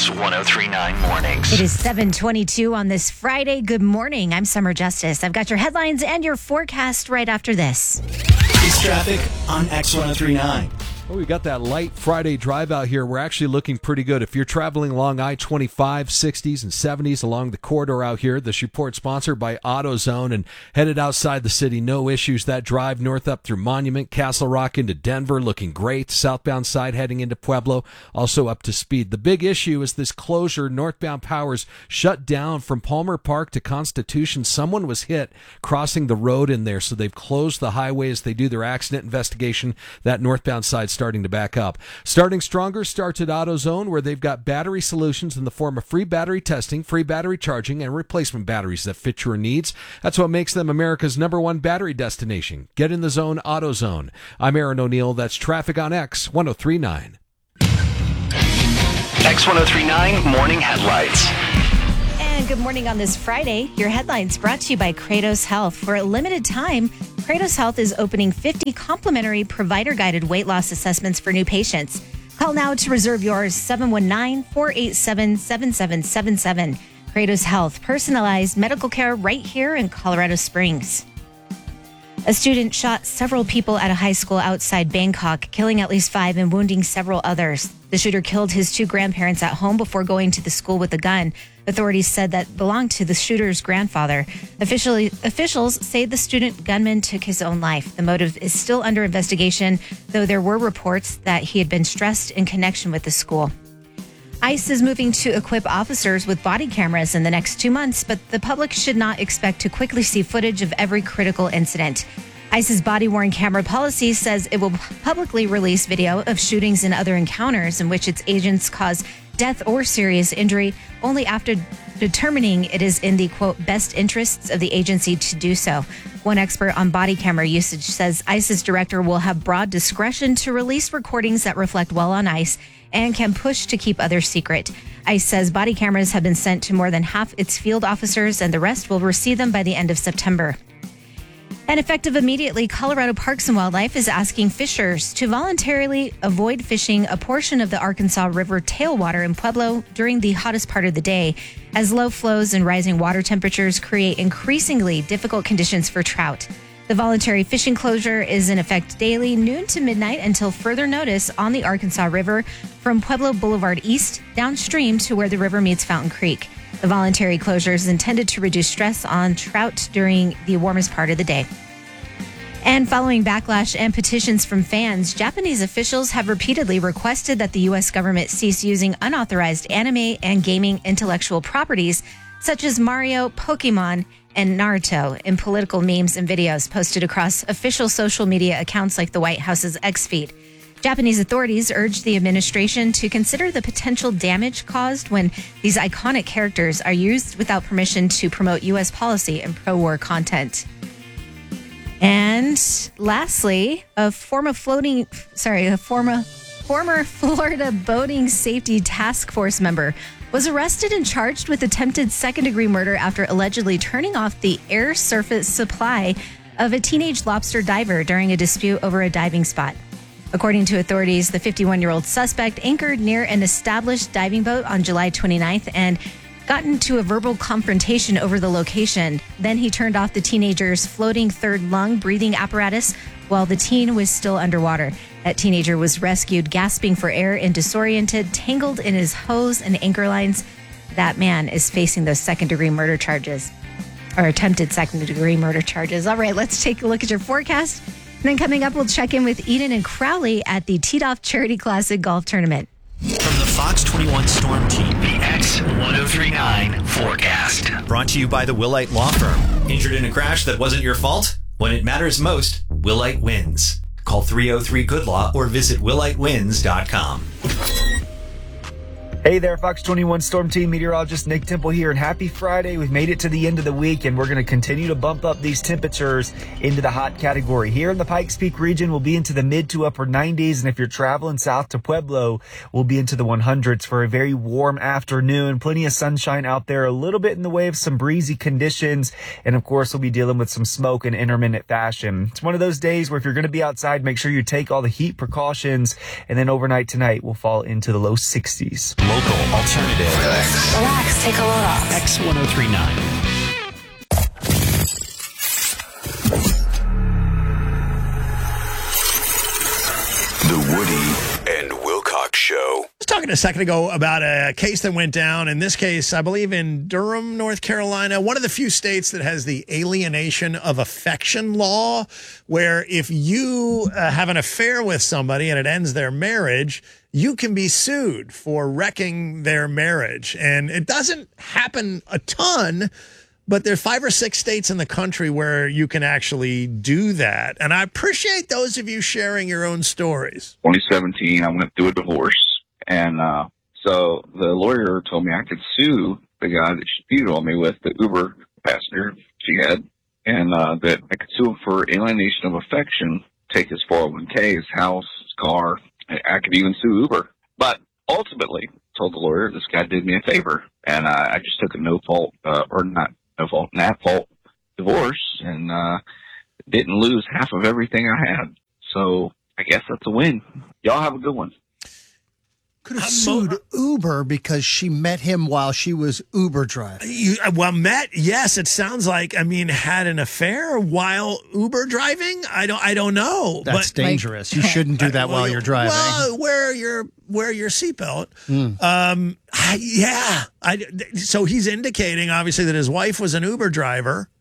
X1039 mornings. It is 7:22 on this Friday. Good morning. I'm Summer Justice. I've got your headlines and your forecast right after this. It's traffic on X1039. Well, we got that light Friday drive out here. We're actually looking pretty good. If you're traveling along I-25, 60s and 70s along the corridor out here, this report sponsored by AutoZone and headed outside the city, no issues. That drive north up through Monument, Castle Rock into Denver, looking great. Southbound side heading into Pueblo, also up to speed. The big issue is this closure. Northbound powers shut down from Palmer Park to Constitution. Someone was hit crossing the road in there, so they've closed the highway as they do their accident investigation. That northbound side starting to back up. Starting stronger starts at AutoZone, where they've got battery solutions in the form of free battery testing, free battery charging, and replacement batteries that fit your needs. That's what makes them America's #1 battery destination. Get in the zone, AutoZone. I'm Aaron O'Neill. That's traffic on X1039. X1039 morning headlights. And good morning on this Friday. Your headlines brought to you by Kratos Health. For a limited time, Kratos Health is opening 50 complimentary provider-guided weight loss assessments for new patients. Call now to reserve yours, 719-487-7777. Kratos Health, personalized medical care right here in Colorado Springs. A student shot several people at a high school outside Bangkok, killing at least 5 and wounding several others. The shooter killed his 2 grandparents at home before going to the school with a gun. Authorities said that belonged to the shooter's grandfather. Officials say the student gunman took his own life. The motive is still under investigation, though there were reports that he had been stressed in connection with the school. ICE is moving to equip officers with body cameras in the next 2 months, but the public should not expect to quickly see footage of every critical incident. ICE's body-worn camera policy says it will publicly release video of shootings and other encounters in which its agents cause death or serious injury only after determining it is in the, quote, best interests of the agency to do so. One expert on body camera usage says ICE's director will have broad discretion to release recordings that reflect well on ICE and can push to keep others secret. ICE says body cameras have been sent to more than half its field officers, and the rest will receive them by the end of September. And effective immediately, Colorado Parks and Wildlife is asking fishers to voluntarily avoid fishing a portion of the Arkansas River tailwater in Pueblo during the hottest part of the day, as low flows and rising water temperatures create increasingly difficult conditions for trout. The voluntary fishing closure is in effect daily, noon to midnight, until further notice on the Arkansas River from Pueblo Boulevard East downstream to where the river meets Fountain Creek. The voluntary closure is intended to reduce stress on trout during the warmest part of the day. And following backlash and petitions from fans, Japanese officials have repeatedly requested that the U.S. government cease using unauthorized anime and gaming intellectual properties such as Mario, Pokemon, and Naruto in political memes and videos posted across official social media accounts like the White House's X feed. Japanese authorities urged the administration to consider the potential damage caused when these iconic characters are used without permission to promote U.S. policy and pro-war content. And lastly, a former Florida Boating Safety Task Force member was arrested and charged with attempted second-degree murder after allegedly turning off the air surface supply of a teenage lobster diver during a dispute over a diving spot. According to authorities, the 51-year-old suspect anchored near an established diving boat on July 29th and got into a verbal confrontation over the location. Then he turned off the teenager's floating third lung breathing apparatus while the teen was still underwater. That teenager was rescued gasping for air and disoriented, tangled in his hose and anchor lines. That man is facing those second-degree murder charges, or attempted second-degree murder charges. All right, let's take a look at your forecast. And then coming up, we'll check in with Eden and Crowley at the Teed Off Charity Classic Golf Tournament. From the Fox 21 Storm Team, The X1039 forecast. brought to you by the Willite Law Firm. Injured in a crash that wasn't your fault? When it matters most, Willite wins. Call 303-GOOD-LAW or visit willitewins.com. Hey there, Fox 21 Storm Team meteorologist Nick Temple here, and happy Friday. We've made it to the end of the week, and we're going to continue to bump up these temperatures into the hot category. Here in the Pikes Peak region, we'll be into the mid to upper 90s, and if you're traveling south to Pueblo, we'll be into the 100s for a very warm afternoon. Plenty of sunshine out there, a little bit in the way of some breezy conditions, and of course, we'll be dealing with some smoke in intermittent fashion. It's one of those days where if you're going to be outside, make sure you take all the heat precautions, and then overnight tonight, we'll fall into the low 60s. local, alternative. Relax, take a load off. X1039. The Woody and Wilcox Show. I was talking a second ago about a case that went down. In this case, I believe in Durham, North Carolina, one of the few states that has the alienation of affection law, where if you have an affair with somebody and it ends their marriage, you can be sued for wrecking their marriage. And it doesn't happen a ton, but there's 5 or 6 states in the country where you can actually do that. And I appreciate those of you sharing your own stories. 2017, I went through a divorce. And so the lawyer told me I could sue the guy that she cheated on me with, the Uber passenger she had, and that I could sue him for alienation of affection, take his 401k, his house, his car. I could even sue Uber. But ultimately, told the lawyer, this guy did me a favor. And I just took a no-fault divorce and didn't lose half of everything I had. So I guess that's a win. Y'all have a good one. Could have sued Uber because she met him while she was Uber driving. Met, yes, it sounds like, had an affair while Uber driving? I don't know. That's dangerous. You shouldn't do that while you're driving. Well, wear your seatbelt. So he's indicating, obviously, that his wife was an Uber driver.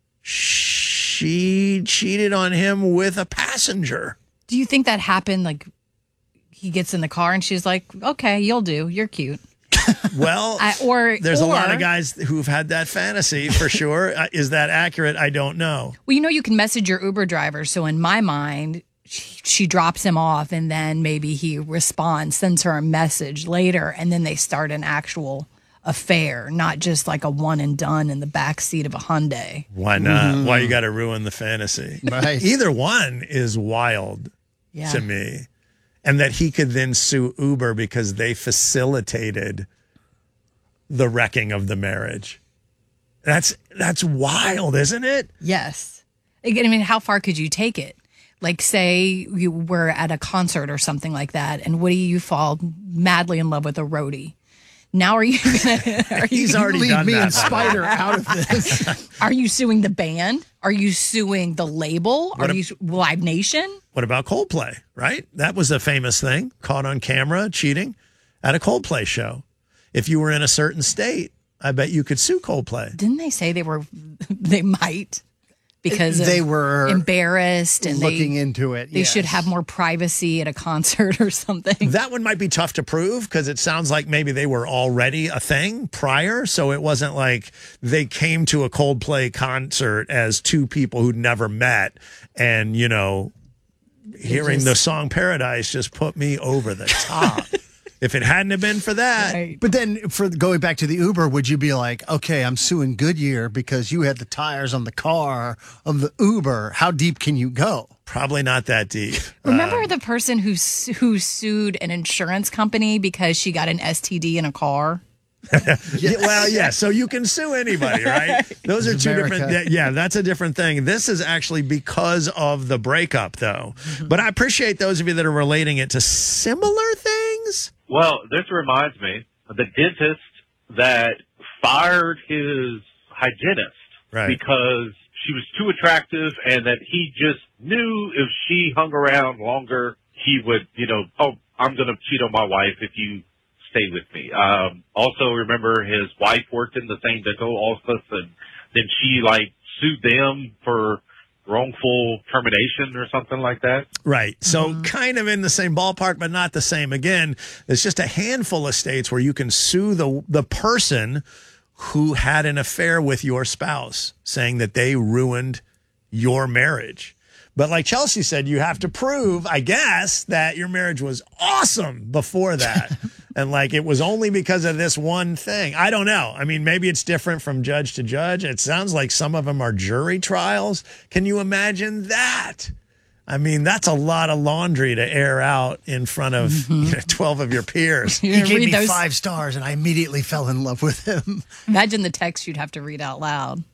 She cheated on him with a passenger. Do you think that happened, like, he gets in the car and she's like, okay, you'll do. You're cute. Well, there's a lot of guys who've had that fantasy for sure. Is that accurate? I don't know. Well, you can message your Uber driver. So in my mind, she drops him off and then maybe he responds, sends her a message later, and then they start an actual affair, not just like a one and done in the backseat of a Hyundai. Why not? Why you got to ruin the fantasy? Right. Either one is wild to me. And that he could then sue Uber because they facilitated the wrecking of the marriage. That's wild, isn't it? Yes. How far could you take it? Like, say you were at a concert or something like that, and Woody, you fall madly in love with a roadie. Now are you gonna He's already leave done me that. and Spider out of this? Are you suing the band? Are you suing the label? Are you Live Nation? What about Coldplay, right? That was a famous thing, caught on camera cheating at a Coldplay show. If you were in a certain state, I bet you could sue Coldplay. Didn't they say they might? Because they were embarrassed and looking into it. They should have more privacy at a concert or something. That one might be tough to prove because it sounds like maybe they were already a thing prior. So it wasn't like they came to a Coldplay concert as two people who'd never met. And, hearing the song Paradise just put me over the top. If it hadn't have been for that. Right. But then for going back to the Uber, would you be like, okay, I'm suing Goodyear because you had the tires on the car of the Uber. How deep can you go? Probably not that deep. Remember the person who sued an insurance company because she got an STD in a car? So you can sue anybody, right? Those are two different. Yeah, that's a different thing. This is actually because of the breakup, though. But I appreciate those of you that are relating it to similar things. Well, this reminds me of the dentist that fired his hygienist because she was too attractive and that he just knew if she hung around longer, he would, I'm going to cheat on my wife if you stay with me. Also, remember his wife worked in the same dental office, and then she sued them for wrongful termination or something like that. Right. So kind of in the same ballpark, but not the same. Again, there's just a handful of states where you can sue the person who had an affair with your spouse, saying that they ruined your marriage. But like Chelsea said, you have to prove, I guess, that your marriage was awesome before that. And it was only because of this one thing. I don't know. Maybe it's different from judge to judge. It sounds like some of them are jury trials. Can you imagine that? That's a lot of laundry to air out in front of 12 of your peers. He gave me 5 stars and I immediately fell in love with him. Imagine the text you'd have to read out loud.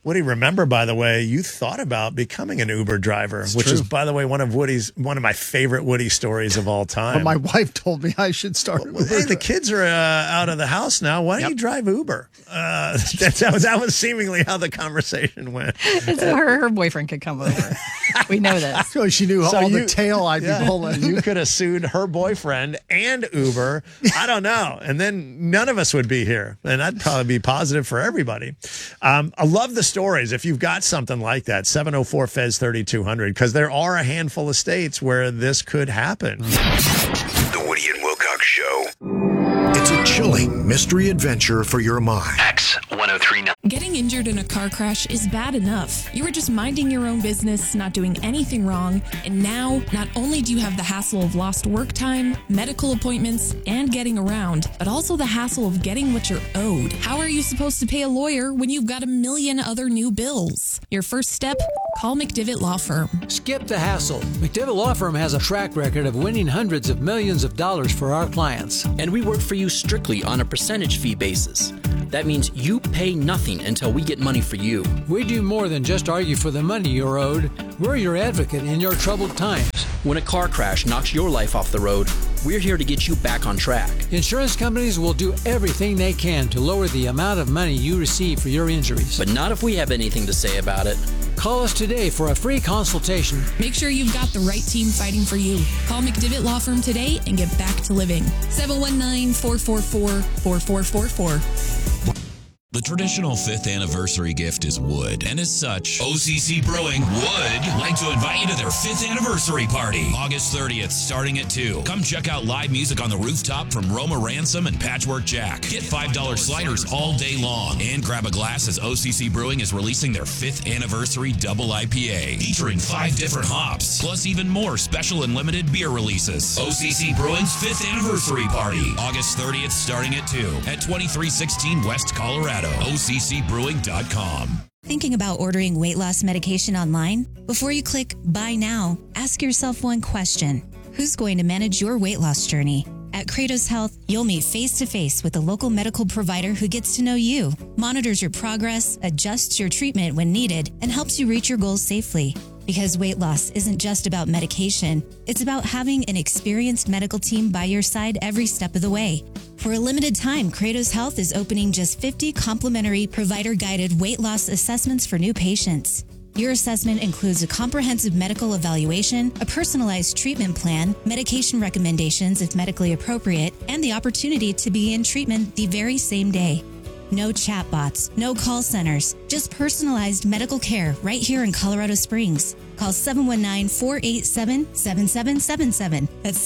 Woody, remember, by the way, you thought about becoming an Uber driver, which is, by the way, one of my favorite Woody stories of all time. But my wife told me I should start. Hey, the kids are out of the house now. Why don't you drive Uber? That was seemingly how the conversation went. Her boyfriend could come over. We know this. So she knew all the tail I'd be pulling. You could have sued her boyfriend and Uber. I don't know. And then none of us would be here. And that'd probably be positive for everybody. I love the stories. If you've got something like that, 704-FEZ-3200, because there are a handful of states where this could happen. The Woody and Wilcox Show. It's a chilling mystery adventure for your mind. X1039. Getting injured in a car crash is bad enough. You were just minding your own business, not doing anything wrong, and now not only do you have the hassle of lost work time, medical appointments, and getting around, but also the hassle of getting what you're owed. How are you supposed to pay a lawyer when you've got a million other new bills? Your first step? Call McDivitt Law Firm. Skip the hassle. McDivitt Law Firm has a track record of winning hundreds of millions of dollars for our clients. And we work for you strictly on a percentage fee basis. That means you pay nothing until we get money for you. We do more than just argue for the money you're owed. We're your advocate in your troubled times. When a car crash knocks your life off the road, we're here to get you back on track. Insurance companies will do everything they can to lower the amount of money you receive for your injuries. But not if we have anything to say about it. Call us today for a free consultation. Make sure you've got the right team fighting for you. Call McDivitt Law Firm today and get back to living. 719-444-4444. The traditional 5th anniversary gift is wood, and as such, OCC Brewing would like to invite you to their 5th anniversary party, August 30th, starting at 2. Come check out live music on the rooftop from Roma Ransom and Patchwork Jack. Get $5 sliders all day long, and grab a glass as OCC Brewing is releasing their 5th anniversary double IPA, featuring 5 different hops, plus even more special and limited beer releases. OCC Brewing's 5th anniversary party, August 30th, starting at 2 at 2316 West Colorado. OCCbrewing.com. Thinking about ordering weight loss medication online? Before you click Buy Now, ask yourself one question. Who's going to manage your weight loss journey? At Kratos Health, you'll meet face-to-face with a local medical provider who gets to know you, monitors your progress, adjusts your treatment when needed, and helps you reach your goals safely. Because weight loss isn't just about medication, it's about having an experienced medical team by your side every step of the way. For a limited time, Kratos Health is opening just 50 complimentary provider-guided weight loss assessments for new patients. Your assessment includes a comprehensive medical evaluation, a personalized treatment plan, medication recommendations if medically appropriate, and the opportunity to begin treatment the very same day. No chatbots, no call centers, just personalized medical care right here in Colorado Springs. Call 719-487-7777. That's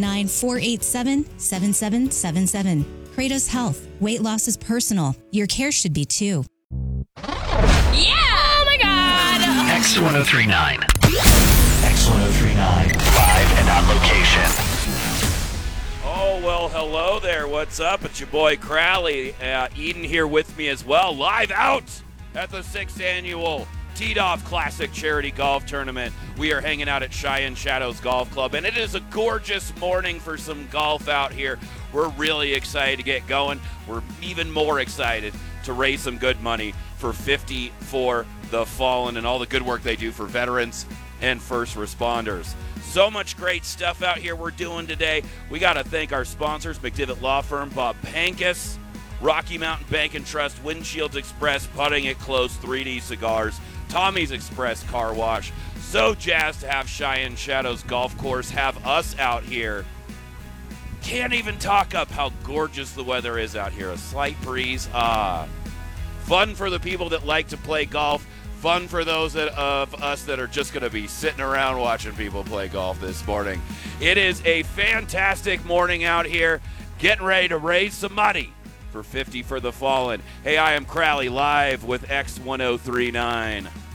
719-487-7777. Kratos Health. Weight loss is personal. Your care should be too. Yeah! Oh my God! X1039. X1039. Live and on location. Oh, well, hello there. What's up? It's your boy Crowley. Eden here with me as well. Live out at the 6th annual Teed Off Classic Charity Golf Tournament. We are hanging out at Cheyenne Shadows Golf Club, and it is a gorgeous morning for some golf out here. We're really excited to get going. We're even more excited to raise some good money for 50 for the Fallen and all the good work they do for veterans and first responders. So much great stuff out here we're doing today. We got to thank our sponsors, McDivitt Law Firm, Bob Pankus, Rocky Mountain Bank and Trust, Windshields Express, Putting It Close, 3D Cigars, Tommy's Express Car Wash. So jazzed to have Cheyenne Shadows Golf Course have us out here. Can't even talk up how gorgeous the weather is out here. A slight breeze. Fun for the people that like to play golf. Fun for those of us that are just going to be sitting around watching people play golf this morning. It is a fantastic morning out here, getting ready to raise some money for 50 for the Fallen. Hey, I am Crowley live with X1039.